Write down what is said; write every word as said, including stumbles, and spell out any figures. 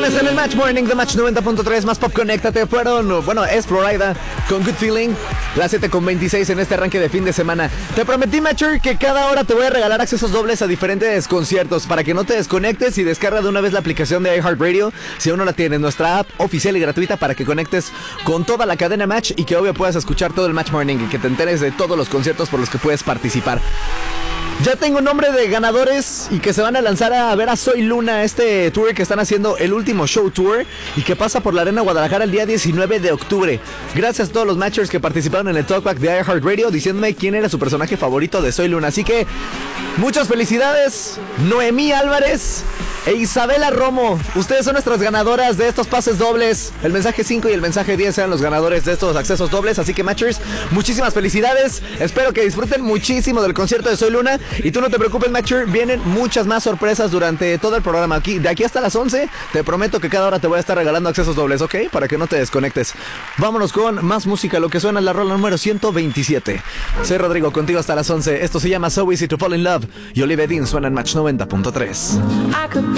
viernes en el Match Morning de Match noventa punto tres, más pop, conéctate. Fueron, bueno, es Florida con Good Feeling, las siete con veintiséis en este arranque de fin de semana. Te prometí, Matcher, que cada hora te voy a regalar accesos dobles a diferentes conciertos para que no te desconectes y descarga de una vez la aplicación de iHeartRadio, si aún no la tienes, nuestra app oficial y gratuita, para que conectes con toda la cadena Match y que obvio puedas escuchar todo el Match Morning y que te enteres de todos los conciertos por los que puedes participar. Ya tengo nombre de ganadores y que se van a lanzar a ver a Soy Luna, este tour que están haciendo, el último show tour, y que pasa por la Arena Guadalajara el día diecinueve de octubre. Gracias a todos los matchers que participaron en el Talkback de iHeartRadio diciéndome quién era su personaje favorito de Soy Luna. Así que muchas felicidades, Noemí Álvarez e Isabela Romo. Ustedes son nuestras ganadoras de estos pases dobles. El mensaje cinco y el mensaje diez sean los ganadores de estos accesos dobles. Así que, matchers, muchísimas felicidades. Espero que disfruten muchísimo del concierto de Soy Luna. Y tú no te preocupes, matcher, vienen muchas más sorpresas durante todo el programa. Aquí, de aquí hasta las once, te prometo que cada hora te voy a estar regalando accesos dobles, ¿ok? Para que no te desconectes. Vámonos con más música. Lo que suena es la rola número ciento veintisiete. Soy Rodrigo, contigo hasta las once. Esto se llama So Easy to Fall in Love. Y Olivia Dean suena en Match noventa punto tres.